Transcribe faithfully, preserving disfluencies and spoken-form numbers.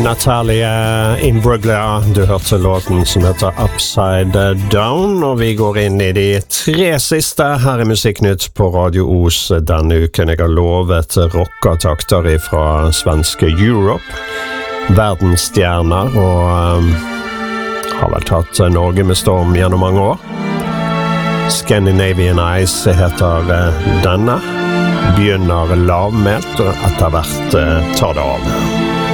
Natalia Imbruglia, du hørte låten som heter Upside Down, og vi går inn i de tre siste her i Musikknytt på Radio Os denne uken. Jeg har lovet rockatakter fra svenske Europe, verdensstjerner, og um, har vel tatt Norge med storm gjennom mange år. Scandinavian Ice heter uh, denne, begynner lavmælt og etter hvert uh, tar det av.